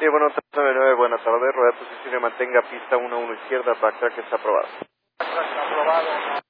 Sí, bueno, 399, buenas tardes, rueda de posición y mantenga pista 1-1 izquierda, backtrack está aprobado. Backtrack aprobado.